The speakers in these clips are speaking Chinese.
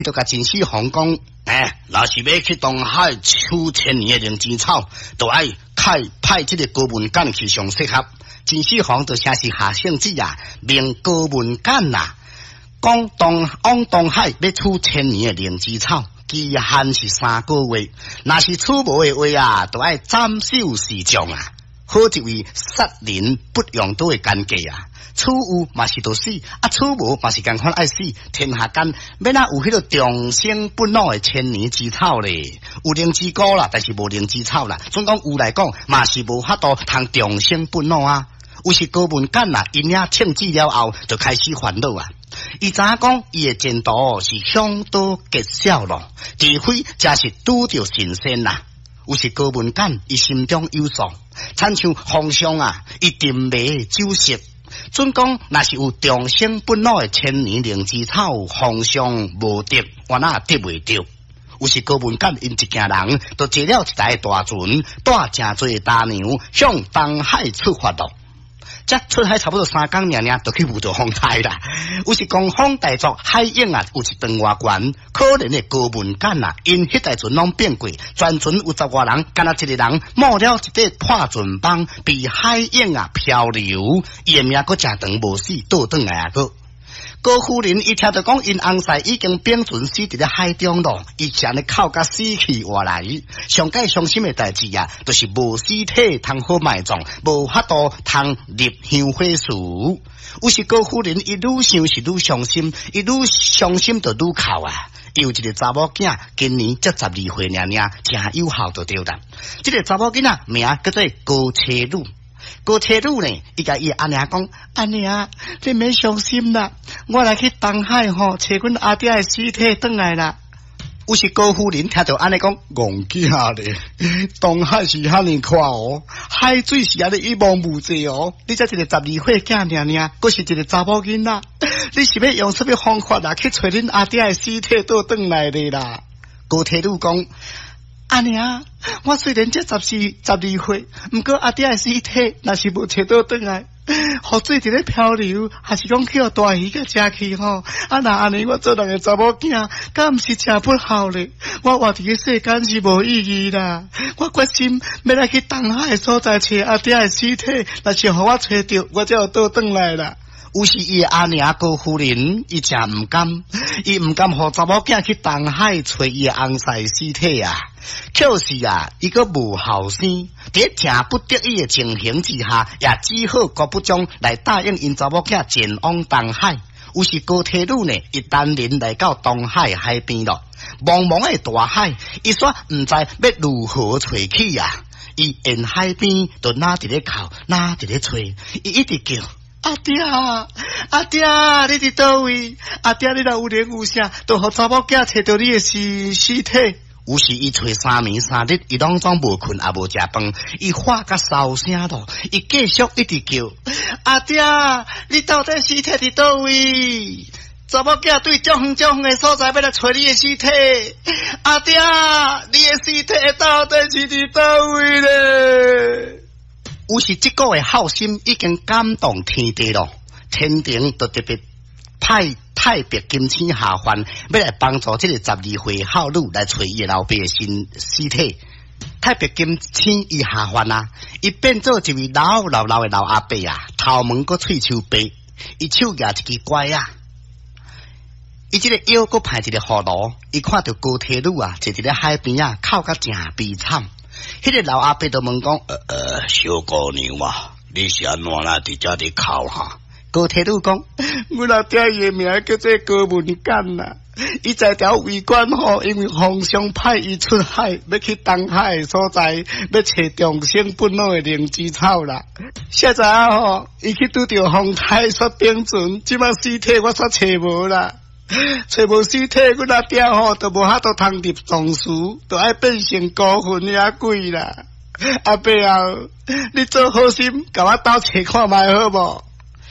就甲陈世宏讲，若是要去东海取千年的灵芝草，就爱派这个高文干去上适合。陈世宏就写是下圣旨啊，命高文干啊，讲往东海要取千年的灵芝草，期限是3个月，若是取无的话啊，就爱斩首示众啊。好一位杀人不用刀的奸计啊！处有嘛是都死，处无嘛是共款爱死。天下间要哪有迄个长生不老的千年之草咧？有灵芝菇啦，但是无灵芝草啦。总讲有来讲，嘛是无法度通长生不老啊。有时高文干啦，因遐称旨了后，就开始烦恼啊。伊知影讲，伊的前途是向导结晓咯，除非真是拄着神仙啦。有时高文干，伊心中有数，亲像皇上啊，伊定袂酒色。准讲，若是有长生不老的千年灵芝草，皇上无得，我哪得袂着？有时高文干因一家人，就坐了一台大船，带真多大牛，向东海出发咯。这出海差不多3天尔，就去遇到风台啦。有时狂风大作，海影啊有一段外悬，可怜的高文干啊，因迄台船拢变过，全船有10外人，干那一个人冒了一块破船帮，被海影啊漂流，伊的命搁真长无死，倒转来啊个。高夫人一听到讲因翁婿已经变船死伫咧海中咯，伊真咧哭甲死去活来。上界伤心的代志啊，就是无尸体通好埋葬，无法度通入香火寺。有时高夫人伊愈想是愈伤心，伊愈伤心就愈哭啊。有一个查某囝，今年才12岁尔，真有效就对啦。这个查某囡仔名叫做高车路。高车路呢，伊甲伊阿娘讲：阿娘，你免伤心啦，我来去东海吼，找阮阿爹的尸体转来啦。有时高夫人听到安尼讲，戆囝咧，东海是遐尼宽哦，海水是安尼一望无际哦，你才一个12岁囝尔，佫是一个查某囡仔，你是要用什么方法啦去找恁阿爹的尸体倒转来的啦？高车路讲。阿娘，我虽然才12岁，不过阿爹的尸体若是无找到转来，雨水伫咧漂流，还是讲去互大鱼甲食去吼？那安尼我做人个查某囝，敢毋是真不好咧？我活伫个世间是无意义啦！我决心要来去东海的所在找阿爹的尸体，若是互我找到，我才有倒转来啦。有时伊阿娘高夫人，伊真毋甘，伊毋甘互查某囝去东海找伊翁婿尸体啊。可是啊，伊个无后生，伫正不得已的情形之下，也只好国不中来答应因查某囝前往东海。有时高铁路呢，一单人来到东海海边咯，茫茫的大海，伊煞毋知要如何找起啊。伊沿海边就哪伫咧哭，哪伫咧吹，伊一直叫。阿爹，阿爹，你伫倒位？阿爹，你若有灵有啥，就互查某囝找到你的尸体。有时伊找3暝3日，伊拢总无困也无食饭，伊喊甲烧声咯，伊继续一直叫。阿爹，你到底尸体伫倒位？查某囝对足远的所在要来找你的尸体。阿爹，你的尸体到底是伫倒位咧？有时这个的好心已经感动天地咯，天庭就特别派太白金星下凡，要来帮助这个12岁少女来找伊老爸的尸体。太白金星伊下凡啊，伊变做一位老的老阿伯啊，头毛个喙鬚白，伊手举一支拐啊，伊这个腰个派一个葫芦，伊看到高铁女啊，坐伫咧海边啊，哭甲真悲惨。迄个老阿伯就问讲：小姑娘啊，你是安怎啦？伫遮伫哭哈？高铁女讲：我阿爹伊的名叫做高文干啦，伊在条围观吼，因为皇上派伊出海，要去东海的所在，要找长生不老的灵芝草啦。现在啊吼，伊去拄着风台煞变船，即摆尸体我煞找无啦。找无尸体，阮阿爹吼都无法度通入藏书，都爱变成孤魂野鬼啦。阿伯啊，你做好心，甲我斗找看卖好无？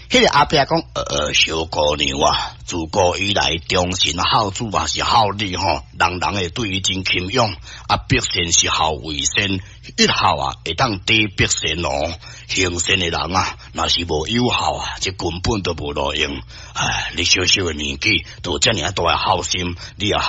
迄个阿伯讲，小姑娘啊，自古以来忠臣孝子嘛是孝礼吼，人会对伊真钦仰。啊，百姓是孝为先，一孝啊会当抵百姓哦。行善的人啊，若是无有孝啊，这根本都无路用。唉，你小小的年纪，都遮尔大的孝心，你也